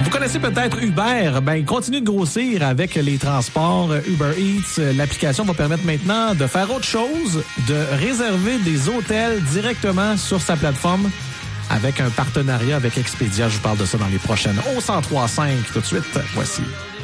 Vous connaissez peut-être Uber. Il continue de grossir avec les transports. Uber Eats, l'application va permettre maintenant de faire autre chose, de réserver des hôtels directement sur sa plateforme avec un partenariat avec Expedia. Je vous parle de ça dans les prochaines. Au 103.5 tout de suite. Voici